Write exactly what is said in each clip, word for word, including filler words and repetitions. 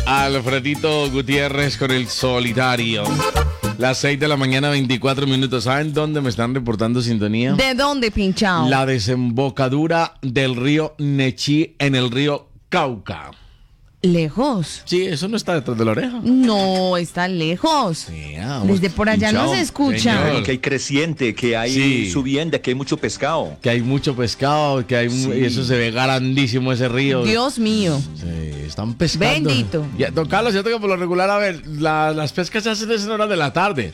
Alfredito Gutiérrez con el solitario. Las seis de la mañana, veinticuatro minutos. ¿Saben dónde me están reportando sintonía? ¿De dónde, pinchao? La desembocadura del río Nechí en el río Cauca. ¿Lejos? Sí, eso no está detrás de la oreja. No, está lejos. Sí, vamos, desde por allá pinchao, no se escucha. señor. Que hay creciente, que hay Sí. subienda, que hay mucho pescado. Que hay mucho pescado, que hay mu- Sí. y eso se ve grandísimo ese río. Dios mío. Sí, están pescando. Bendito. Ya, don Carlos, yo tengo que por lo regular, a ver, la- las pescas se hacen en horas de la tarde.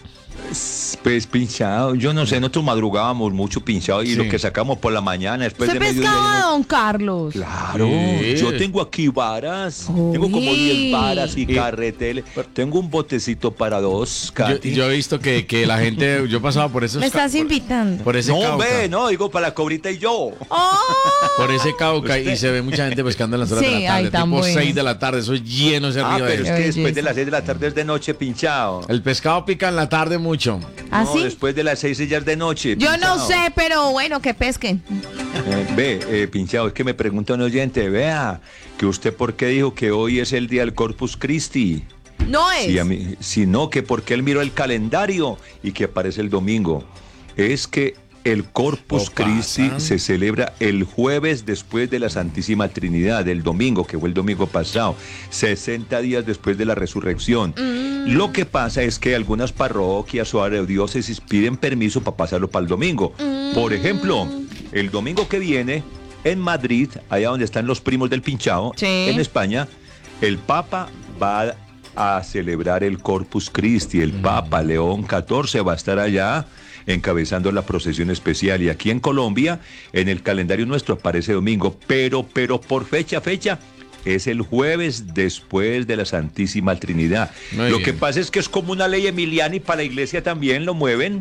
Pues pinchado, yo no sé, nosotros madrugábamos mucho pinchado y Sí. lo que sacamos por la mañana después ¿Se de mediodía. pescaba, no- don Carlos? Claro, Sí. yo tengo aquí varas, Uy. tengo como diez varas y Y- carretel, tengo un botecito para dos, Yo, Katy. yo he visto que, que la gente, yo pasaba por esos ¿Me ca- estás por- invitando? por ese no, Cauca, ve, no, digo para la cobrita y yo. ¡Oh! por ese Cauca y Usted- se ve mucha gente pescando en las horas Sí, de la ay, tarde, tan tipo bueno. seis de la tarde, eso es lleno ese Ah, río. pero de- es que después belleza. de las seis de la tarde es de noche pinchado. El pescado pica en la tarde mucho. ¿Ah, No, sí? después de las seis ya es de noche. Yo no pinchado. sé, pero bueno, que pesquen. Eh, ve, eh, pinchado, es que me pregunta un oyente, vea, que usted por qué dijo que hoy es el día del Corpus Christi. No es. Si, a mí, si no, que porque él miró el calendario y que aparece el domingo. Es que el Corpus O Christi pasan. se celebra el jueves después de la Santísima Trinidad, el domingo, que fue el domingo pasado, sesenta días después de la resurrección. Lo que pasa es que algunas parroquias o arquidiócesis piden permiso para pasarlo para el domingo. Por ejemplo, el domingo que viene, en Madrid, allá donde están los primos del Pinchao, Sí. en España, el Papa va a celebrar el Corpus Christi. El Papa León catorce va a estar allá encabezando la procesión especial. Y aquí en Colombia, en el calendario nuestro aparece domingo, pero, pero por fecha, fecha, es el jueves después de la Santísima Trinidad. Muy Lo bien. que pasa es que es como una ley emiliana y para la iglesia también lo mueven.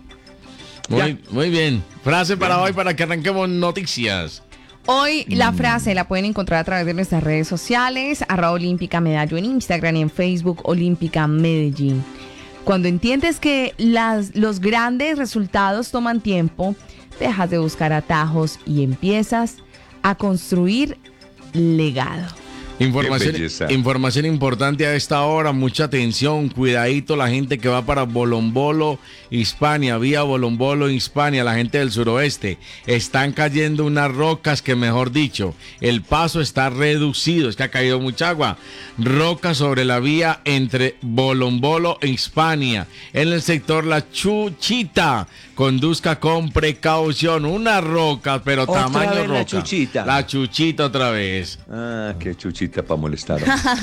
Muy, muy bien. Frase para hoy para que arranquemos noticias. Hoy la frase la pueden encontrar a través de nuestras redes sociales, arroba Olímpica Medallo en Instagram y en Facebook Olímpica Medellín. Cuando entiendes que las, los grandes resultados toman tiempo, dejas de buscar atajos y empiezas a construir legado. Información, Qué belleza. información importante a esta hora, mucha atención, cuidadito la gente que va para Bolombolo, Hispania, vía Bolombolo, Hispania, la gente del suroeste. Están cayendo unas rocas que, mejor dicho, el paso está reducido, es que ha caído mucha agua. Rocas sobre la vía entre Bolombolo e Hispania, en el sector La Chuchita. Conduzca con precaución, una roca, pero Otra tamaño vez roca. la Chuchita. La Chuchita otra vez. Ah, qué chuchita para molestar.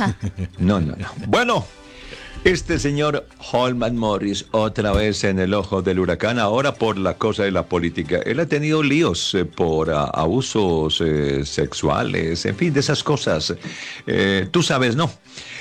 No, no, no. Bueno, este señor Holman Morris, otra vez en el ojo del huracán, ahora por la cosa de la política. Él ha tenido líos eh, por ah, abusos eh, sexuales, en fin, de esas cosas. Eh, tú sabes, ¿no?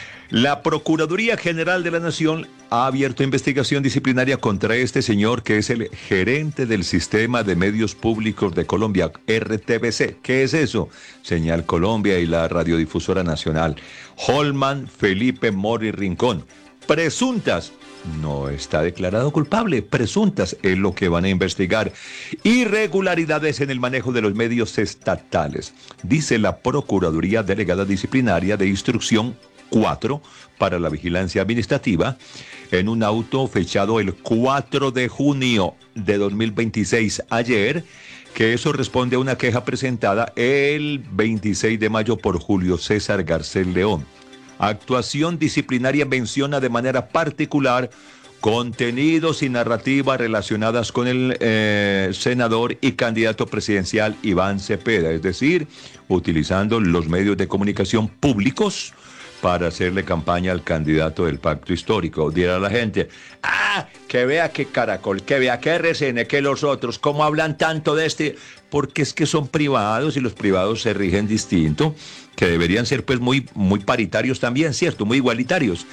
La Procuraduría General de la Nación ha abierto investigación disciplinaria contra este señor que es el gerente del Sistema de Medios Públicos de Colombia, R T V C. ¿Qué es eso? Señal Colombia y la Radiodifusora Nacional. Holman Felipe Mori Rincón. Presuntas. No está declarado culpable. Presuntas es lo que van a investigar. Irregularidades en el manejo de los medios estatales. Dice la Procuraduría Delegada Disciplinaria de Instrucción cuatro para la vigilancia administrativa en un auto fechado el cuatro de junio de dos mil veintiséis, ayer, que eso responde a una queja presentada el veintiséis de mayo por Julio César Garcés León. Actuación disciplinaria menciona de manera particular contenidos y narrativas relacionadas con el eh, senador y candidato presidencial Iván Cepeda, es decir, utilizando los medios de comunicación públicos para hacerle campaña al candidato del pacto histórico. Dirá la gente, ah, que vea que Caracol, que vea que R C N, que los otros, ¿cómo hablan tanto de este? Porque es que son privados y los privados se rigen distinto, que deberían ser pues muy, muy paritarios también, ¿cierto? Muy igualitarios.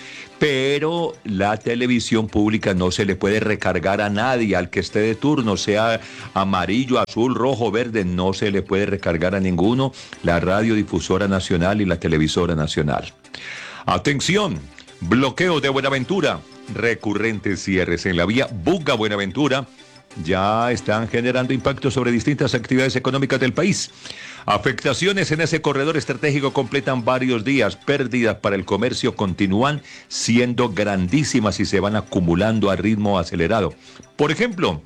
Pero la televisión pública no se le puede recargar a nadie, al que esté de turno, sea amarillo, azul, rojo, verde, no se le puede recargar a ninguno, la radiodifusora nacional y la televisora nacional. Atención, bloqueo de Buenaventura, recurrentes cierres en la vía Buga-Buenaventura ya están generando impactos sobre distintas actividades económicas del país. Afectaciones en ese corredor estratégico completan varios días. Pérdidas para el comercio continúan siendo grandísimas y se van acumulando a ritmo acelerado. Por ejemplo,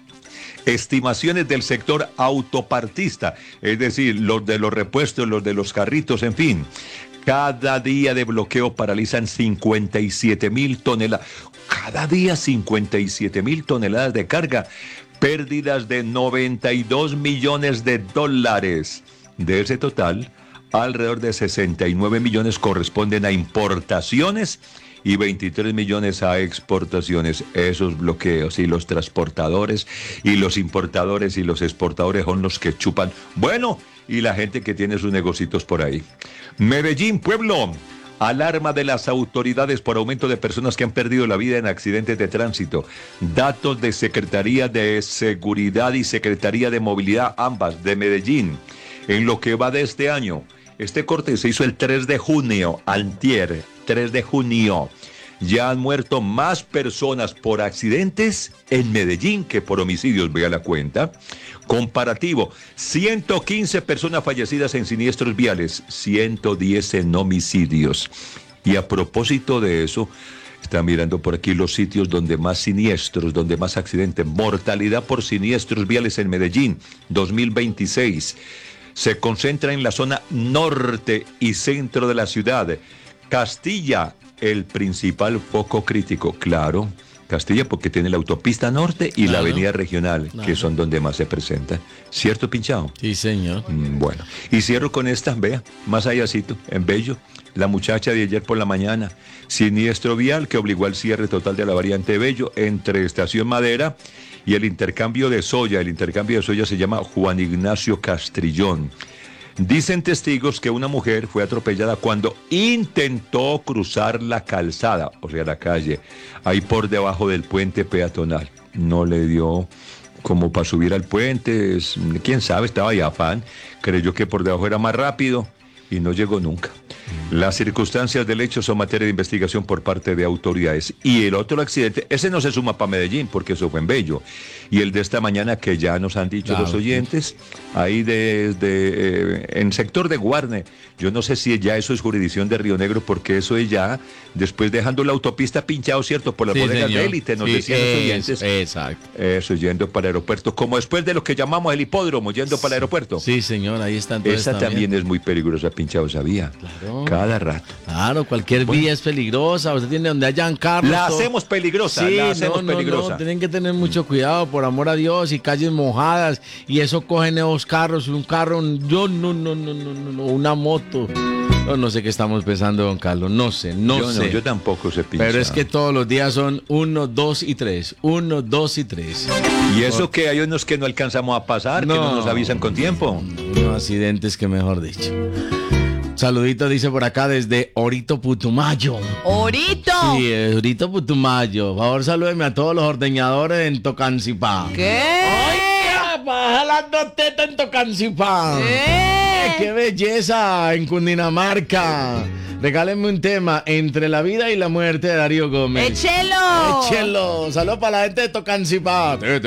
estimaciones del sector autopartista, es decir, los de los repuestos, los de los carritos, en fin. Cada día de bloqueo paralizan cincuenta y siete mil toneladas. Cada día cincuenta y siete mil toneladas de carga. Pérdidas de noventa y dos millones de dólares. De ese total, alrededor de sesenta y nueve millones corresponden a importaciones y veintitrés millones a exportaciones. Esos bloqueos y los transportadores y los importadores y los exportadores son los que chupan. Bueno, y la gente que tiene sus negocios por ahí. Medellín, pueblo. Alarma de las autoridades por aumento de personas que han perdido la vida en accidentes de tránsito. Datos de Secretaría de Seguridad y Secretaría de Movilidad, ambas, de Medellín. En lo que va de este año, este corte se hizo el tres de junio, antier, tres de junio. Ya han muerto más personas por accidentes en Medellín que por homicidios, vea la cuenta. Comparativo, ciento quince personas fallecidas en siniestros viales, ciento diez en homicidios. Y a propósito de eso, están mirando por aquí los sitios donde más siniestros, donde más accidentes, mortalidad por siniestros viales en Medellín, dos mil veintiséis. Se concentra en la zona norte y centro de la ciudad. Castilla, el principal foco crítico, claro. Castilla porque tiene la autopista norte y claro, la avenida regional, claro, que son donde más se presenta. ¿Cierto, Pinchao? Sí, señor. Mm, bueno, y cierro con esta, vea, más allácito, en Bello, la muchacha de ayer por la mañana, siniestro vial que obligó al cierre total de la variante Bello entre Estación Madera y el intercambio de Soya. El intercambio de Soya se llama Juan Ignacio Castrillón. Dicen testigos que una mujer fue atropellada cuando intentó cruzar la calzada, o sea, la calle, ahí por debajo del puente peatonal. No le dio como para subir al puente, es, quién sabe, estaba ya afán, creyó que por debajo era más rápido y no llegó nunca. Las circunstancias del hecho son materia de investigación por parte de autoridades. Y el otro accidente, ese no se suma para Medellín, porque eso fue en Bello. Y el de esta mañana, que ya nos han dicho claro, los oyentes, ahí desde de, eh, en sector de Guarne, yo no sé si ya eso es jurisdicción de Río Negro, porque eso es ya, después dejando la autopista pinchado, ¿cierto? Por las sí, bodegas señor. de élite, nos sí, decían es, los oyentes. Exacto. Eso, yendo para el aeropuerto, como después de lo que llamamos el hipódromo, yendo para el aeropuerto. Sí, señor, ahí están todos. Esa también. también es muy peligrosa, pinchado, ¿sabía? Claro. Cada rato. Claro, cualquier bueno. vía es peligrosa. Usted tiene donde hayan carros. La todo. hacemos peligrosa. Sí, la hacemos no, no, peligrosa. No, tienen que tener mucho cuidado, por amor a Dios, y calles mojadas. Y eso cogen esos carros. Un carro, yo no, no, no, no, no, una moto. No, no sé qué estamos pensando, don Carlos. No sé, no yo sé. No, yo tampoco sé pinchar. Pero es que todos los días son uno, dos y tres. Uno, dos y tres. Y eso que hay unos que no alcanzamos a pasar, no, que no nos avisan con tiempo. Unos accidentes que mejor dicho. Saludito dice por acá desde Orito Putumayo. ¡Orito! Sí, Orito Putumayo. Por favor, salúdeme a todos los ordeñadores en Tocancipá. ¿Qué? ¡Ay, baja las dos tetas en Tocancipá! ¿Qué? ¡Qué belleza en Cundinamarca! Regálenme un tema, Entre la vida y la muerte de Darío Gómez. ¡Échelo! ¡Échelo! Saludos para la gente de Tocancipá. Eh,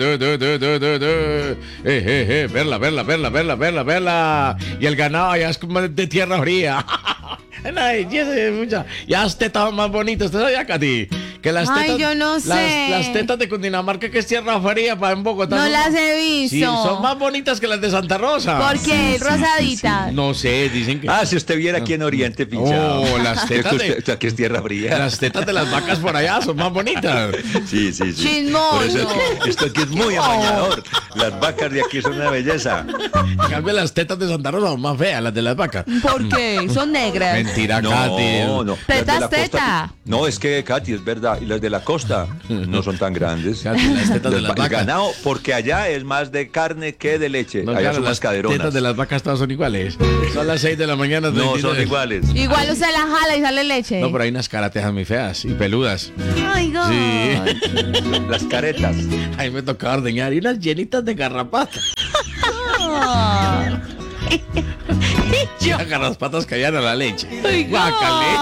eh, eh, verla, verla, verla, verla, verla, verla. Y el ganado allá es como de tierra fría. Ay, mucha. Ya las tetas más bonitas. ¿Usted sabía, Katy? Que las tetas, Ay, yo no sé. Las, las tetas de Cundinamarca, que es tierra fría, para en Bogotá. No son, las he visto. Sí, son más bonitas que las de Santa Rosa. ¿Por qué? Sí, rosaditas. Sí, sí. No sé, dicen que... Ah, si usted viera aquí en Oriente, pinchado. Oh, las tetas de... Esto, aquí es tierra fría. Las tetas de las vacas por allá son más bonitas. Sí, sí, sí. Chismoso. Por eso es que esto aquí es muy amañador. Las vacas de aquí son una belleza. En cambio, las tetas de Santa Rosa son más feas, las de las vacas. ¿Por qué? Son negras. Mentira, no, Katy. No, no. Tetas, teta. No, es que, Katy, es verdad. Y las de la costa no son tan grandes. Katy, las tetas de las vacas. El ganado, porque allá es más de carne que de leche. No, allá claro, son las más caderonas. tetas de las vacas todas son iguales. Son las seis de la mañana. No, son iguales. Igual usted la jala y sale leche. No, pero hay unas caratejas muy feas y peludas. Ay, God. Sí. Las caretas. Ahí me tocaba ordeñar. Y unas llenitas de garrapatas. Oh. Y las garrapatas caían a la leche. Ay, God. Guácale.